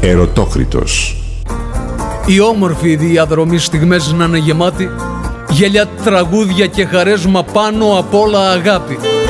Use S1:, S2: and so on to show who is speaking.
S1: Ερωτόκριτος.
S2: Η όμορφη διαδρομή στιγμές να είναι γεμάτη, γέλια, τραγούδια και χαρές, μα πάνω απ' όλα αγάπη.